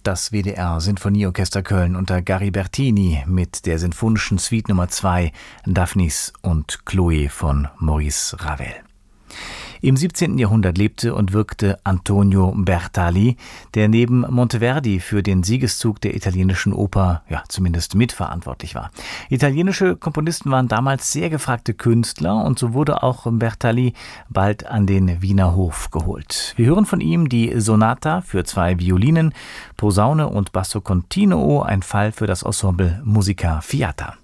Das WDR Sinfonieorchester Köln unter Gary Bertini mit der Sinfonischen Suite Nummer 2 Daphnis und Chloe von Maurice Ravel. Im 17. Jahrhundert lebte und wirkte Antonio Bertali, der neben Monteverdi für den Siegeszug der italienischen Oper zumindest mitverantwortlich war. Italienische Komponisten waren damals sehr gefragte Künstler und so wurde auch Bertali bald an den Wiener Hof geholt. Wir hören von ihm die Sonata für 2 Violinen, Posaune und Basso Continuo, ein Fall für das Ensemble Musica Fiata.